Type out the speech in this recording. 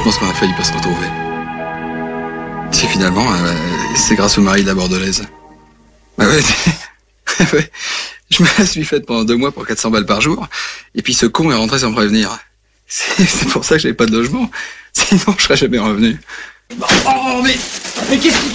je pense qu'on a failli pas se retrouver. Si finalement, c'est grâce au mari de la bordelaise. Bah ouais, ouais. Je me la suis faite pendant 2 mois pour 400 balles par jour. Et puis ce con est rentré sans prévenir. C'est pour ça que j'avais pas de logement. Sinon, je serais jamais revenu. Oh, mais qu'est-ce que